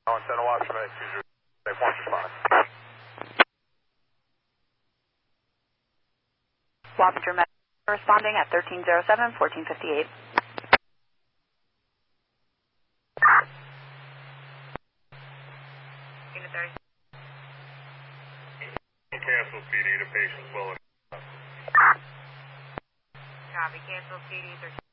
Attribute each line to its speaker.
Speaker 1: Center watch from 820. They want response.
Speaker 2: Wappinger Med responding at 1307, 1458.
Speaker 1: Cancel PD to patients well.
Speaker 3: Copy. Cancel PD 13.